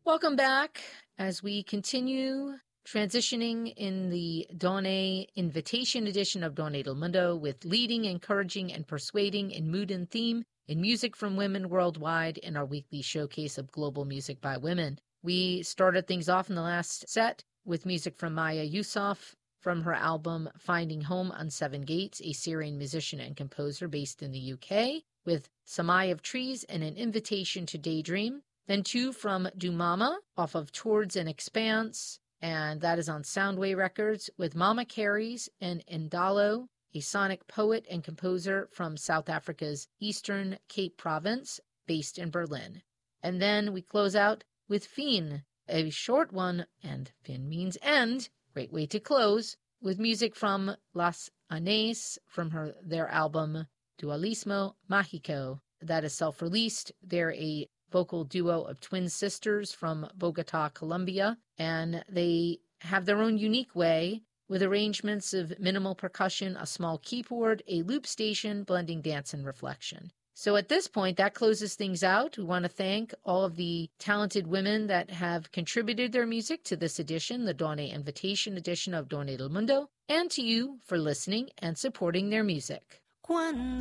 Welcome back as we continue transitioning in the Donne Invitation edition of Donne del Mundo with leading, encouraging, and persuading in mood and theme in music from women worldwide in our weekly showcase of global music by women. We started things off in the last set with music from Maya Yusuf from her album Finding Home on Seven Gates, a Syrian musician and composer based in the UK, with Samai of Trees and An Invitation to Daydream. Then two from Dumama off of Towards an Expanse, and that is on Soundway Records, with Mama Carries and Indalo, a sonic poet and composer from South Africa's Eastern Cape Province, based in Berlin. And then we close out with Fin, a short one, and Fin means end, great way to close, with music from Las Anés from their album Dualismo Mágico. That is self-released. They're a vocal duo of twin sisters from Bogota, Colombia, and they have their own unique way with arrangements of minimal percussion, a small keyboard, a loop station, blending dance and reflection. So at this point, that closes things out. We want to thank all of the talented women that have contributed their music to this edition, the Donne Invitation edition of Donne del Mundo, and to you for listening and supporting their music.